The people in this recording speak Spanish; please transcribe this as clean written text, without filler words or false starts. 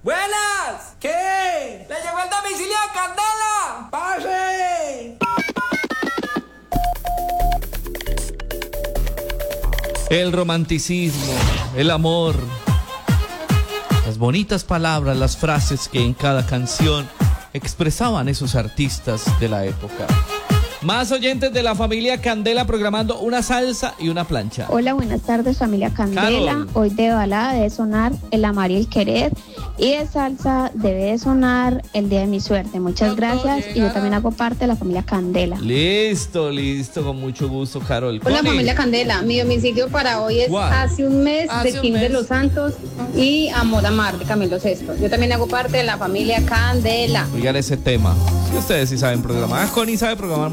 ¡Buenas! ¿Qué? ¡Le llegó el domicilio de Candela! ¡Pase! El romanticismo, el amor, las bonitas palabras, las frases que en cada canción expresaban esos artistas de la época. Más oyentes de la familia Candela programando una salsa y una plancha. Hola, buenas tardes, familia Candela. Carol. Hoy de balada debe sonar El amar y el querer. Y de salsa debe de sonar El día de mi suerte. Muchas gracias. Y yo también hago parte de la familia Candela. Listo, con mucho gusto, Carol. Hola Connie. familia Candela, mi domicilio para hoy es ¿Cuál? Hace un mes Hace de un Kim de mes. los Santos y Amor a Mar de Camilo VI. Yo también hago parte de la familia Candela. Oigan ese tema. Si ustedes sí saben programar. Connie sabe programar